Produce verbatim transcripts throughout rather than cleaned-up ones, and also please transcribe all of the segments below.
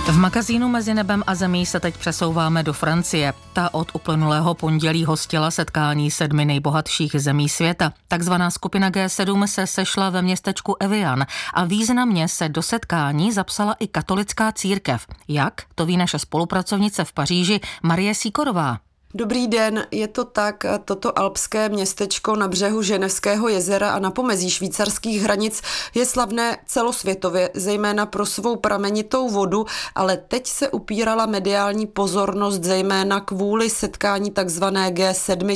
V magazínu Mezi nebem a zemí se teď přesouváme do Francie. Ta od uplynulého pondělí hostila setkání sedmi nejbohatších zemí světa. Takzvaná skupina G sedm se sešla ve městečku Evian a významně se do setkání zapsala i katolická církev. Jak? To ví naše spolupracovnice v Paříži Marie Sikorová. Dobrý den, je to tak, toto alpské městečko na břehu Ženevského jezera a na pomezí švýcarských hranic je slavné celosvětově, zejména pro svou pramenitou vodu, ale teď se upírala mediální pozornost zejména kvůli setkání takzvané G sedm.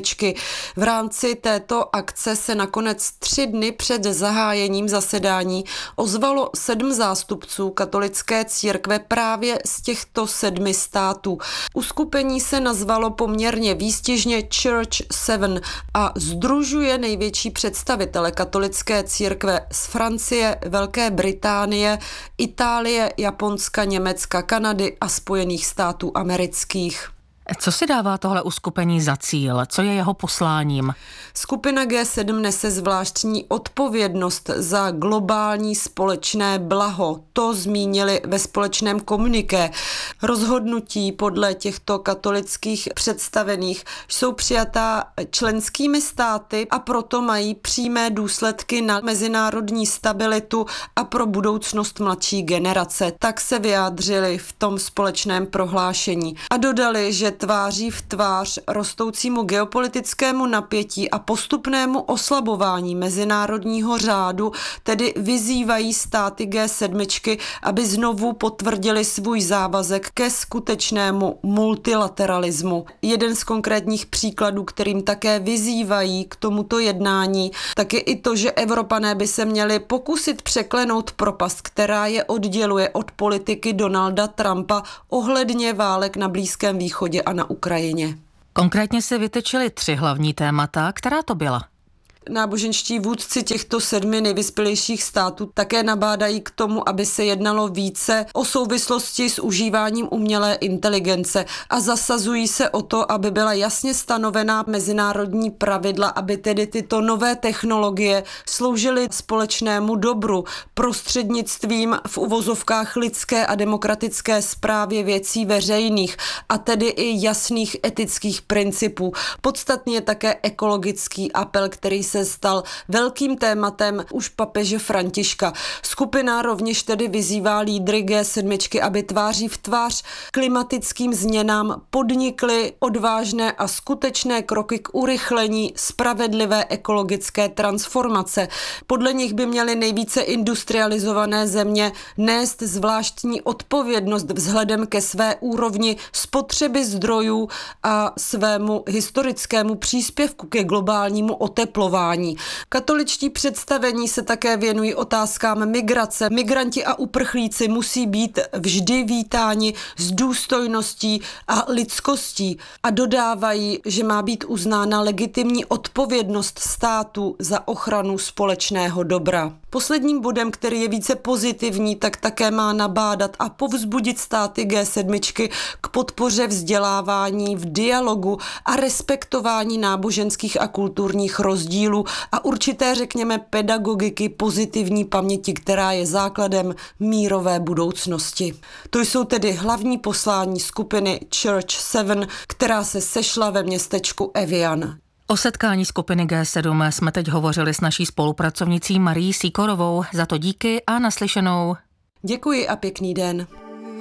V rámci této akce se nakonec tři dny před zahájením zasedání ozvalo sedm zástupců katolické církve právě z těchto sedmi států. Uskupení se nazvalo poměrně výstižně Church sedm a sdružuje největší představitele katolické církve z Francie, Velké Británie, Itálie, Japonska, Německa, Kanady a Spojených států amerických. Co si dává tohle uskupení za cíl? Co je jeho posláním? Skupina G sedm nese zvláštní odpovědnost za globální společné blaho. To zmínili ve společném komuniké. Rozhodnutí podle těchto katolických představených jsou přijatá členskými státy a proto mají přímé důsledky na mezinárodní stabilitu a pro budoucnost mladší generace. Tak se vyjádřili v tom společném prohlášení a dodali, že tváří v tvář rostoucímu geopolitickému napětí a postupnému oslabování mezinárodního řádu, tedy vyzývají státy G sedm, aby znovu potvrdili svůj závazek ke skutečnému multilateralismu. Jeden z konkrétních příkladů, kterým také vyzývají k tomuto jednání, tak je i to, že Evropané by se měli pokusit překlenout propast, která je odděluje od politiky Donalda Trumpa ohledně válek na Blízkém východě a na Ukrajině. Konkrétně se vytyčily tři hlavní témata. Která to byla? Náboženští vůdci těchto sedmi nejvyspělejších států také nabádají k tomu, aby se jednalo více o souvislosti s užíváním umělé inteligence a zasazují se o to, aby byla jasně stanovená mezinárodní pravidla, aby tedy tyto nové technologie sloužily společnému dobru prostřednictvím v uvozovkách lidské a demokratické správě věcí veřejných a tedy i jasných etických principů. Podstatný je také ekologický apel, který se stal velkým tématem už papeže Františka. Skupina rovněž tedy vyzývá lídry G sedm, aby tváří v tvář klimatickým změnám podnikli odvážné a skutečné kroky k urychlení spravedlivé ekologické transformace. Podle nich by měly nejvíce industrializované země nést zvláštní odpovědnost vzhledem ke své úrovni spotřeby zdrojů a svému historickému příspěvku ke globálnímu oteplování. Katoličtí představení se také věnují otázkám migrace. Migranti a uprchlíci musí být vždy vítáni s důstojností a lidskostí a dodávají, že má být uznána legitimní odpovědnost státu za ochranu společného dobra. Posledním bodem, který je více pozitivní, tak také má nabádat a povzbudit státy G sedm k podpoře vzdělávání v dialogu a respektování náboženských a kulturních rozdílů a určité, řekněme, pedagogiky pozitivní paměti, která je základem mírové budoucnosti. To jsou tedy hlavní poslání skupiny Church sedm, která se sešla ve městečku Evian. O setkání skupiny G sedm jsme teď hovořili s naší spolupracovnicí Marií Sikorovou. Za to díky a naslyšenou. Děkuji a pěkný den.